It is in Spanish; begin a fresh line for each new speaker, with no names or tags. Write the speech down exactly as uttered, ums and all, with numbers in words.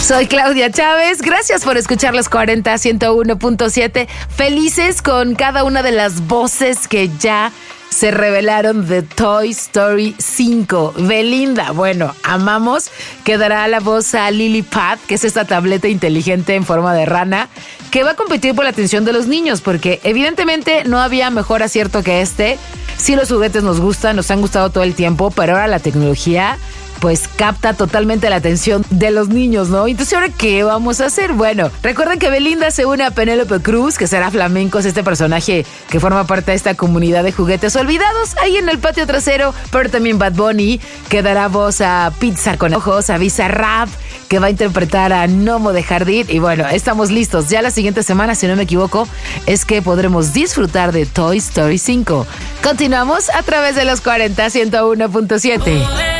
Soy Claudia Chávez, gracias por escuchar los cuarenta ciento uno punto siete. Felices con cada una de las voces que ya se revelaron de Toy Story cinco. Belinda, bueno, amamos, que dará la voz a Lillipad, que es esta tableta inteligente en forma de rana, que va a competir por la atención de los niños, porque evidentemente no había mejor acierto que este. Sí, los juguetes nos gustan, nos han gustado todo el tiempo, pero ahora la tecnología pues capta totalmente la atención de los niños, ¿no? Entonces, ¿ahora qué vamos a hacer? Bueno, recuerden que Belinda se une a Penélope Cruz, que será Flamencos, este personaje que forma parte de esta comunidad de juguetes olvidados ahí en el patio trasero, pero también Bad Bunny, que dará voz a Pizza con Ojos, a Bizarrap, que va a interpretar a Gnomo de Jardín. Y bueno, estamos listos. Ya la siguiente semana, si no me equivoco, es que podremos disfrutar de Toy Story cinco. Continuamos a través de los cuarenta ciento uno punto siete.